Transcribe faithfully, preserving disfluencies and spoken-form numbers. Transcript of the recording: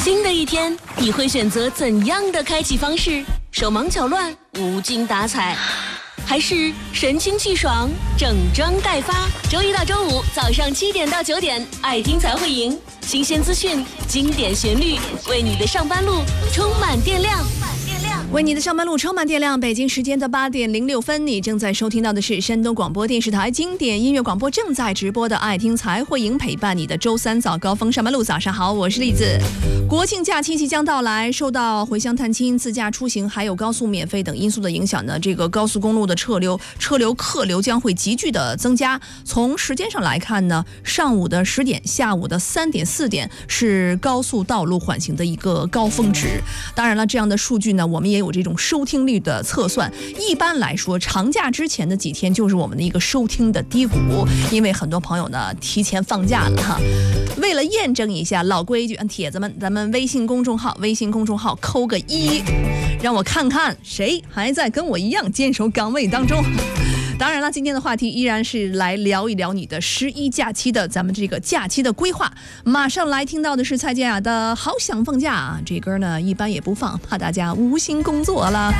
新的一天，你会选择怎样的开启方式？手忙脚乱，无精打采，还是神清气爽，整装待发？周一到周五早上七点到九点，爱听才会赢，新鲜资讯，经典旋律，为你的上班路充满电量。 为你的上班路充满电量。北京时间的八点零六分，你正在收听到的是山东广播电视台经典音乐广播正在直播的爱听才会赢，陪伴你的周三早高峰上班路。早上好，我是栗子。国庆假期即将到来，受到回乡探亲、自驾出行还有高速免费等因素的影响呢，这个高速公路的车流、车流客流将会急剧的增加。从时间上来看呢，上午的十点、下午的三点、四点是高速道路缓行的一个高峰值。当然了，这样的数据呢，我们也有这种收听率的测算。一般来说，长假之前的几天就是我们的一个收听的低谷，因为很多朋友呢提前放假了哈。为了验证一下，老规矩，帖子们，咱们微信公众号微信公众号扣个一，让我看看谁还在跟我一样坚守岗位当中。当然了，今天的话题依然是来聊一聊你的十一假期的咱们这个假期的规划。马上来听到的是蔡健雅的《好想放假》，这歌呢一般也不放，怕大家无心工作了。